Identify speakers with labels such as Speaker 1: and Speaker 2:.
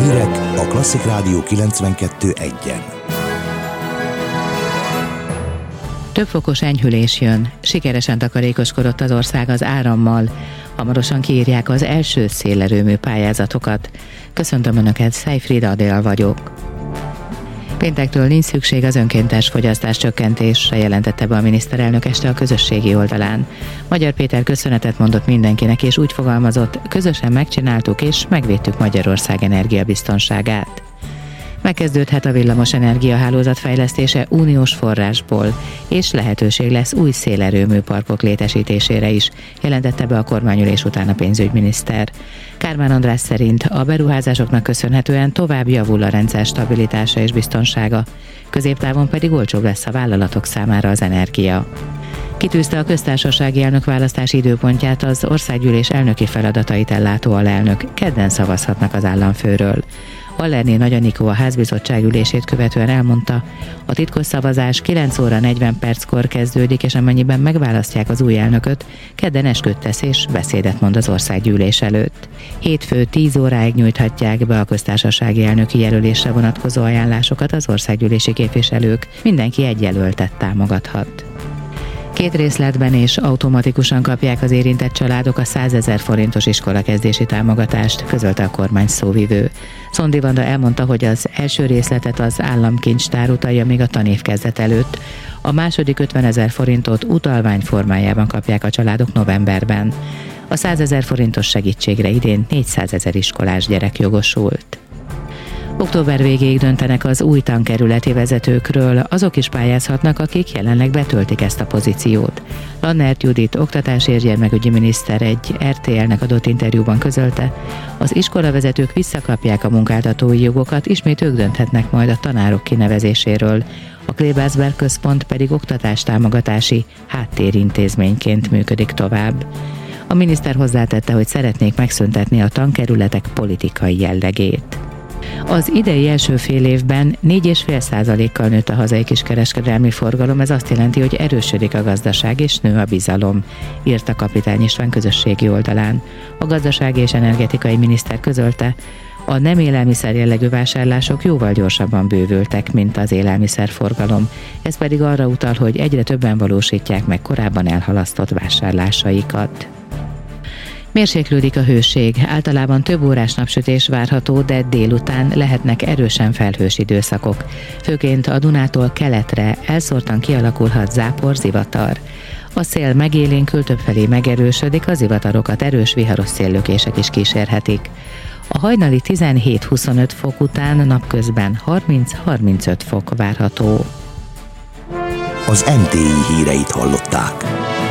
Speaker 1: Hírek a Klasszik Rádió 92.1-en.
Speaker 2: Több fokos enyhülés jön. Sikeresen takarékoskodott az ország az árammal. Hamarosan kiírják az első szélerőmű pályázatokat. Köszöntöm Önöket, Szejfried Adél vagyok. Péntektől nincs szükség az önkéntes fogyasztás csökkentésre, jelentette be a miniszterelnök este a közösségi oldalán. Magyar Péter köszönetet mondott mindenkinek, és úgy fogalmazott, közösen megcsináltuk és megvédtük Magyarország energiabiztonságát. Megkezdődhet a villamos energiahálózat fejlesztése uniós forrásból, és lehetőség lesz új szélerőműparkok létesítésére is, jelentette be a kormányülés után a pénzügyminiszter. Kármán András szerint a beruházásoknak köszönhetően tovább javul a rendszer stabilitása és biztonsága, középtávon pedig olcsóbb lesz a vállalatok számára az energia. Kitűzte a köztársasági elnökválasztási időpontját az országgyűlés elnöki feladatait ellátó alelnök, kedden szavazhatnak az államfőről. Allerné Nagy Anikó a házbizottság ülését követően elmondta, a titkos szavazás 9 óra 40 perckor kezdődik, és amennyiben megválasztják az új elnököt, kedden esküt tesz és beszédet mond az országgyűlés előtt. Hétfő 10 óráig nyújthatják be a köztársasági elnöki jelölésre vonatkozó ajánlásokat az országgyűlési képviselők, mindenki egy jelöltet támogathat. 2 részletben és automatikusan kapják az érintett családok a 100 000 forintos iskolakezdési támogatást, közölte a kormány szóvivő. Szondi Vanda elmondta, hogy az első részletet az államkincstár utalja még a tanév kezdet előtt, a második 50 000 forintot utalvány formájában kapják a családok novemberben. A 100 000 forintos segítségre idén 400 000 iskolás gyerek jogosult. Október végéig döntenek az új tankerületi vezetőkről, azok is pályázhatnak, akik jelenleg betöltik ezt a pozíciót. Lannert Judit oktatás- és gyermekügyi miniszter egy RTL-nek adott interjúban közölte, az iskolavezetők visszakapják a munkáltatói jogokat, ismét ők dönthetnek majd a tanárok kinevezéséről. A Klebersberg központ pedig oktatástámogatási háttérintézményként működik tovább. A miniszter hozzátette, hogy szeretnék megszüntetni a tankerületek politikai jellegét. Az idei első fél évben 4,5%-kal nőtt a hazai kiskereskedelmi forgalom, ez azt jelenti, hogy erősödik a gazdaság és nő a bizalom, írta Kapitány István közösségi oldalán. A gazdasági és energetikai miniszter közölte, a nem élelmiszer jellegű vásárlások jóval gyorsabban bővültek, mint az élelmiszerforgalom, ez pedig arra utal, hogy egyre többen valósítják meg korábban elhalasztott vásárlásaikat. Mérséklődik a hőség, általában több órás napsütés várható, de délután lehetnek erősen felhős időszakok. Főként a Dunától keletre elszórtan kialakulhat zápor, zivatar. A szél megélénkül, többfelé megerősödik, a zivatarokat erős viharos széllökések is kísérhetik. A hajnali 17-25 fok után napközben 30-35 fok várható.
Speaker 1: Az NTI híreit hallották.